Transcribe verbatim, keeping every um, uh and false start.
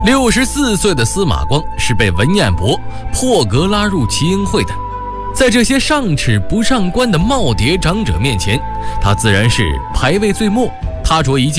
六十四岁的司马光是被文彦博破格拉入耆英会的。在这些上尺不上官的耄耋长者面前，他自然是排位最末。他着一件